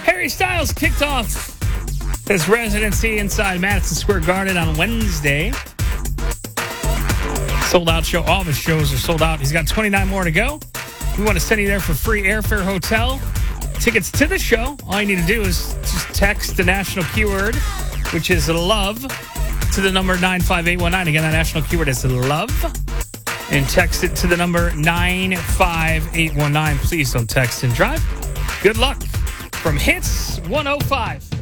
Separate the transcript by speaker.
Speaker 1: Harry Styles kicked off his residency inside Madison Square Garden on Wednesday. Sold out show. All of his shows are sold out. He's got 29 more to go. We want to send you there for free airfare, hotel, tickets to the show. All you need to do is just text the national keyword, which is love, to the number 95819. Again, that national keyword is love. And text it to the number 95819. Please don't text and drive. Good luck from Hits 105.